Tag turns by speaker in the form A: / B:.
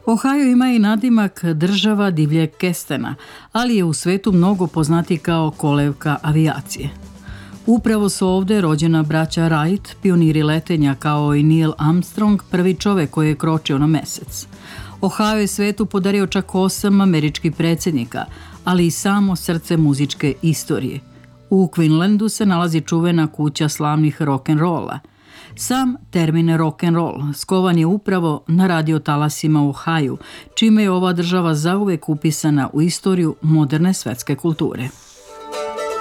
A: Ohio ima i nadimak država divljeg kestena, ali je u svetu mnogo poznati kao kolevka avijacije. Upravo su ovde rođena braća Wright, pioniri letenja, kao i Neil Armstrong, prvi čovek koji je kročio na mesec. Ohio je svetu podario čak 8 američkih predsjednika, ali i samo srce muzičke istorije. U Quinlandu se nalazi čuvena kuća slavnih rock'n'rolla. Sam termin rock'n'roll skovan je upravo na radiotalasima u Ohaju, čime je ova država zauvek upisana u istoriju moderne svetske kulture.